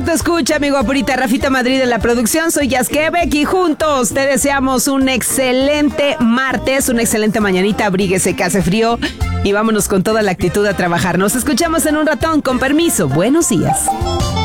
por tu escucha, amigo Apurita. Rafita Madrid en la producción. Soy Jazz Quebec y juntos te deseamos un excelente martes, una excelente mañanita. Abríguese que hace frío y vámonos con toda la actitud a trabajar. Nos escuchamos en un ratón. Con permiso. Buenos días.